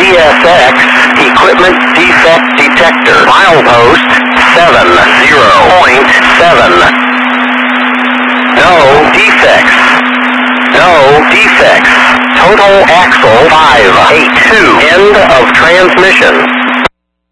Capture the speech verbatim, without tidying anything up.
S X, equipment defect detector. Milepost seven zero point seven. No defects. No defects. Total axle five eight two. End of transmission.